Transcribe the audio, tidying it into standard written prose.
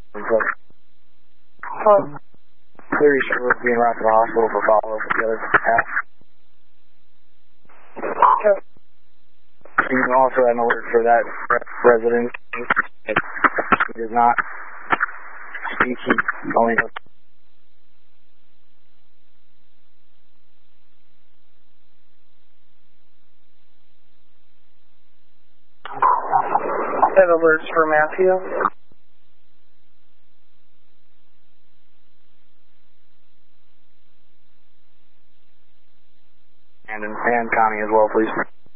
Clear sure being right to the hospital for follow-up with the other half. Okay. You can also add an alert for that resident. He does not speak, he only knows. Have alerts for Matthew. And Connie as well, please.